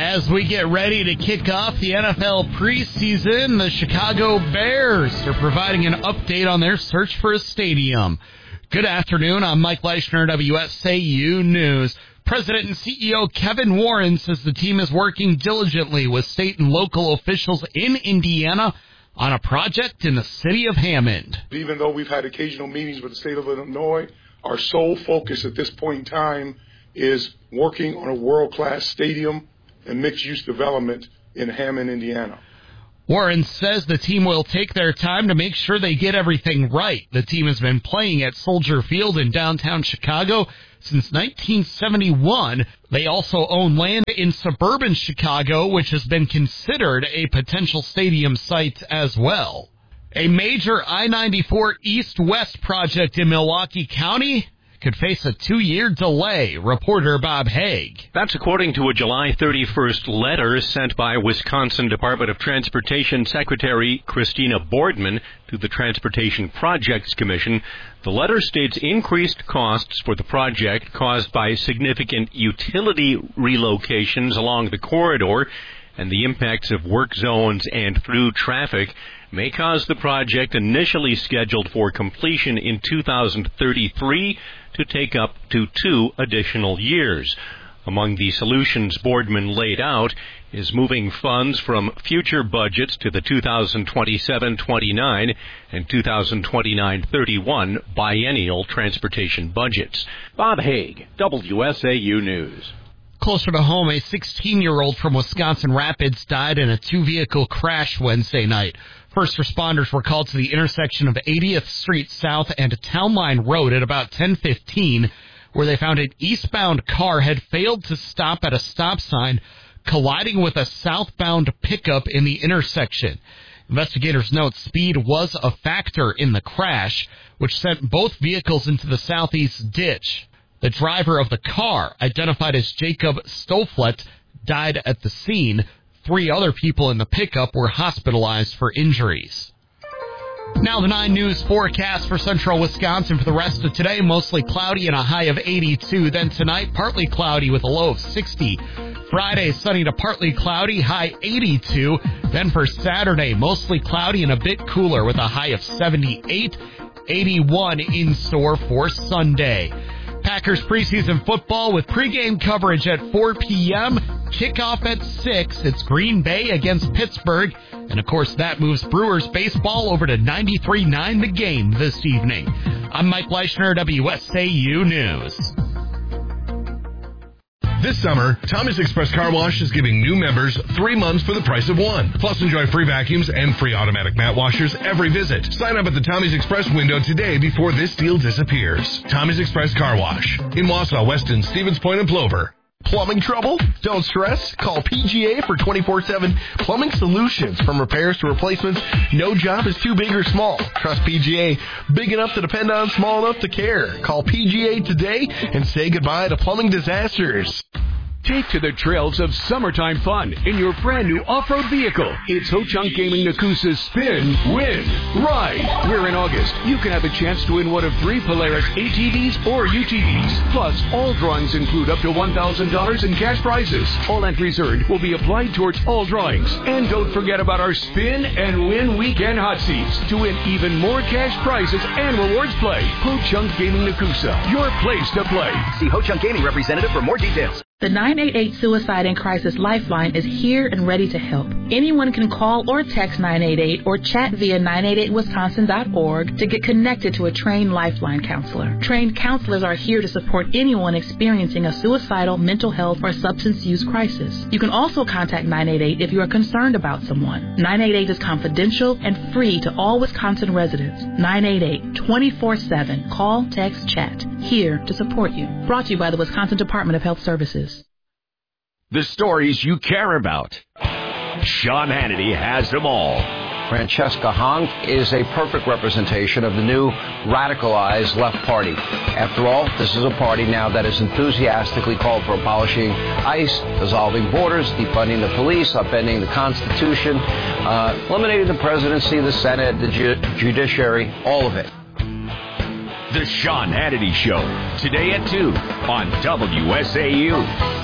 As we get ready to kick off the NFL preseason, the Chicago Bears are providing an update on their search for a stadium. Good afternoon, I'm Mike Leishner, WSAU News. President and CEO Kevin Warren says the team is working diligently with state and local officials in Indiana on a project in the city of Hammond. Even though we've had occasional meetings with the state of Illinois, our sole focus at this point in time is working on a world-class stadium and mixed-use development in Hammond, Indiana. Warren says the team will take their time to make sure they get everything right. The team has been playing at Soldier Field in downtown Chicago since 1971. They also own land in suburban Chicago, which has been considered a potential stadium site as well. A major I-94 east-west project in Milwaukee County could face a 2-year delay. Reporter Bob Haig. That's according to a July 31st letter sent by Wisconsin Department of Transportation Secretary Christina Boardman to the Transportation Projects Commission. The letter states increased costs for the project caused by significant utility relocations along the corridor and the impacts of work zones and through traffic may cause the project initially scheduled for completion in 2033 to take up to 2 additional years. Among the solutions Boardman laid out is moving funds from future budgets to the 2027-29 and 2029-31 biennial transportation budgets. Bob Haig, WSAU News. Closer to home, a 16-year-old from Wisconsin Rapids died in a 2-vehicle crash Wednesday night. First responders were called to the intersection of 80th Street South and Town Line Road at about 10:15, where they found an eastbound car had failed to stop at a stop sign, colliding with a southbound pickup in the intersection. Investigators note speed was a factor in the crash, which sent both vehicles into the southeast ditch. The driver of the car, identified as Jacob Stoflet, died at the scene. 3 other people in the pickup were hospitalized for injuries. Now the 9 News forecast for central Wisconsin for the rest of today. Mostly cloudy and a high of 82. Then tonight, partly cloudy with a low of 60. Friday, sunny to partly cloudy, high 82. Then for Saturday, mostly cloudy and a bit cooler with a high of 78. 81 in store for Sunday. Packers preseason football with pregame coverage at 4 p.m., kickoff at 6. It's Green Bay against Pittsburgh. And, of course, that moves Brewers baseball over to 93.9 The Game this evening. I'm Mike Leishner, WSAU News. This summer, Tommy's Express Car Wash is giving new members 3 months for the price of 1. Plus, enjoy free vacuums and free automatic mat washers every visit. Sign up at the Tommy's Express window today before this deal disappears. Tommy's Express Car Wash in Wausau, Weston, Stevens Point, and Plover. Plumbing trouble? Don't stress. Call PGA for 24/7 plumbing solutions. From repairs to replacements, no job is too big or small. Trust PGA. Big enough to depend on, small enough to care. Call PGA today and say goodbye to plumbing disasters. Take to the trails of summertime fun in your brand new off-road vehicle. It's Ho-Chunk Gaming Nakusa's Spin, Win, Ride. Where in August, you can have a chance to win one of 3 Polaris ATVs or UTVs. Plus, all drawings include up to $1,000 in cash prizes. All entries earned will be applied towards all drawings. And don't forget about our Spin and Win Weekend Hot Seats to win even more cash prizes and rewards play. Ho-Chunk Gaming Nakusa, your place to play. See Ho-Chunk Gaming representative for more details. The 988 Suicide and Crisis Lifeline is here and ready to help. Anyone can call or text 988 or chat via 988wisconsin.org to get connected to a trained Lifeline counselor. Trained counselors are here to support anyone experiencing a suicidal, mental health, or substance use crisis. You can also contact 988 if you are concerned about someone. 988 is confidential and free to all Wisconsin residents. 988 24/7. Call, text, chat. Here to support you. Brought to you by the Wisconsin Department of Health Services. The stories you care about. Sean Hannity has them all. Francesca Hong is a perfect representation of the new radicalized left party. After all, this is a party now that is enthusiastically called for abolishing ICE, dissolving borders, defunding the police, upending the Constitution, eliminating the presidency, the Senate, the judiciary, all of it. The Sean Hannity Show, today at 2 on WSAU.